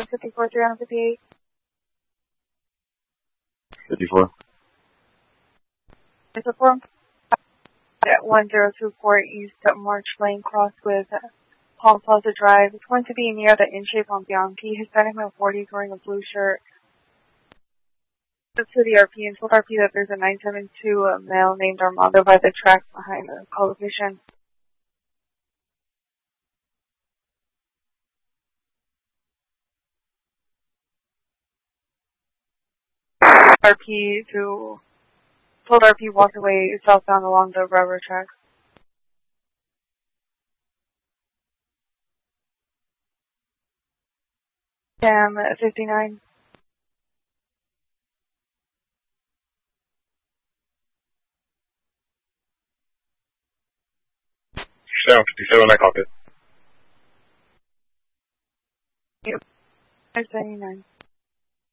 54, 358. 54. It's a form at 1024 East March Lane, cross with Palm Plaza Drive. It's going to be near the In-Shape on Bianchi. Hispanic male 40 wearing a blue shirt. To the RP and told RP that there's a 972 male named Armando by the track behind the coalition. Told RP walked away southbound along the railroad tracks. Sam 59. Sam 57, I caught it. Yep. 79.